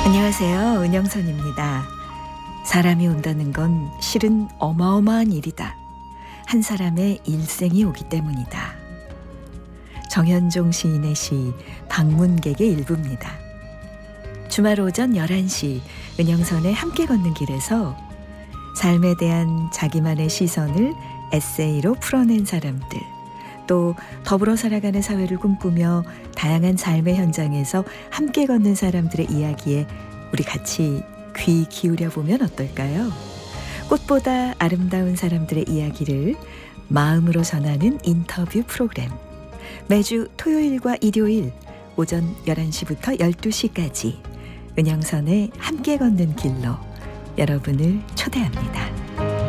안녕하세요. 은영선입니다. 사람이 온다는 건 실은 어마어마한 일이다. 한 사람의 일생이 오기 때문이다. 정현종 시인의 시 방문객의 일부입니다. 주말 오전 11시 은영선의 함께 걷는 길에서 삶에 대한 자기만의 시선을 에세이로 풀어낸 사람들, 또 더불어 살아가는 사회를 꿈꾸며 다양한 삶의 현장에서 함께 걷는 사람들의 이야기에 우리 같이 귀 기울여 보면 어떨까요? 꽃보다 아름다운 사람들의 이야기를 마음으로 전하는 인터뷰 프로그램. 매주 토요일과 일요일 오전 11시부터 12시까지 은영선의 함께 걷는 길로 여러분을 초대합니다.